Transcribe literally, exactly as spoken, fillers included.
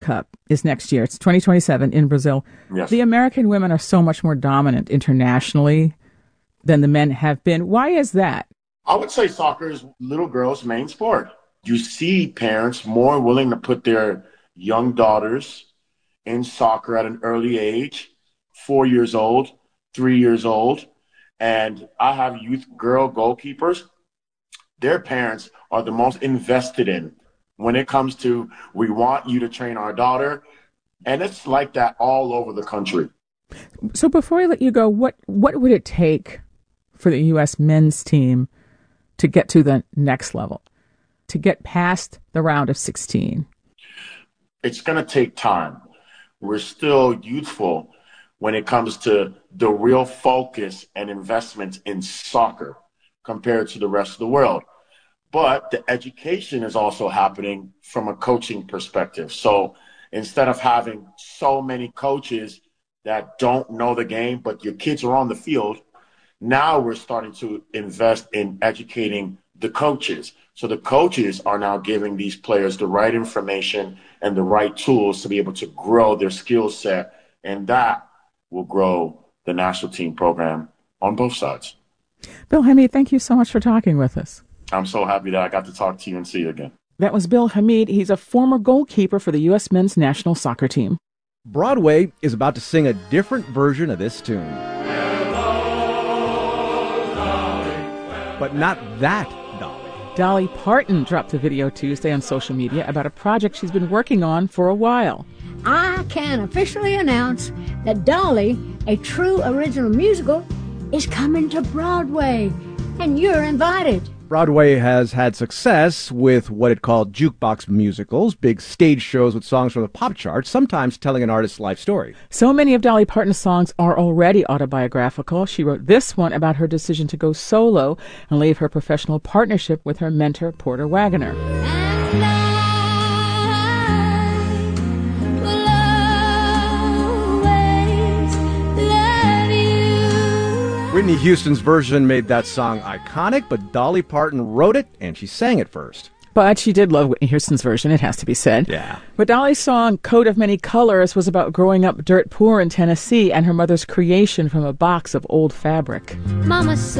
Cup is next year. It's twenty twenty-seven in Brazil. Yes. The American women are so much more dominant internationally than the men have been. Why is that? I would say soccer is little girls' main sport. You see parents more willing to put their young daughters in soccer at an early age, four years old, three years old. And I have youth girl goalkeepers. Their parents are the most invested in when it comes to, we want you to train our daughter. And it's like that all over the country. So before I let you go, what, what would it take for the U S men's team to get to the next level, to get past the round of sixteen? It's going to take time. We're still youthful when it comes to the real focus and investment in soccer compared to the rest of the world. But the education is also happening from a coaching perspective. So instead of having so many coaches that don't know the game, but your kids are on the field, now we're starting to invest in educating the coaches. So the coaches are now giving these players the right information and the right tools to be able to grow their skill set. And that will grow the national team program on both sides. Bill Hamid, thank you so much for talking with us. I'm so happy that I got to talk to you and see you again. That was Bill Hamid. He's a former goalkeeper for the U S men's national soccer team. Broadway is about to sing a different version of this tune. But not that Dolly. Dolly Parton dropped a video Tuesday on social media about a project she's been working on for a while. I can officially announce that Dolly, a true original musical, is coming to Broadway, and you're invited. Broadway has had success with what it called jukebox musicals, big stage shows with songs from the pop charts, sometimes telling an artist's life story. So many of Dolly Parton's songs are already autobiographical. She wrote this one about her decision to go solo and leave her professional partnership with her mentor, Porter Wagoner. And I Whitney Houston's version made that song iconic, but Dolly Parton wrote it, and she sang it first. But she did love Whitney Houston's version, it has to be said. Yeah. But Dolly's song, Coat of Many Colors, was about growing up dirt poor in Tennessee and her mother's creation from a box of old fabric. Mama